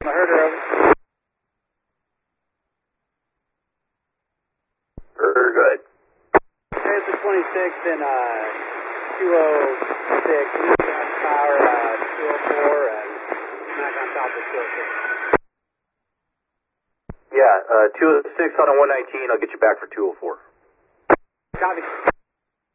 I heard her over. Very good. There's the 26 and 206. Eastbound power 204 and smack on top of 206. Yeah, 206 on a 119. I'll get you back for 204. Copy.